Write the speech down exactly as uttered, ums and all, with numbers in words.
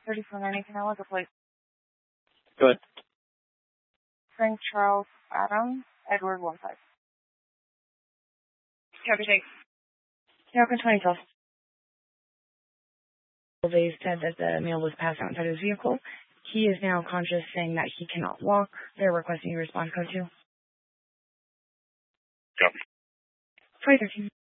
thirty-four ninety, can I look up, please? Good. Frank Charles Adam, Edward one five. Copy, thanks. Falcon twenty twelve. They said that the male was passed out inside his vehicle. He is now conscious, saying that he cannot walk. They're requesting you respond code two. Copy. twenty thirteen.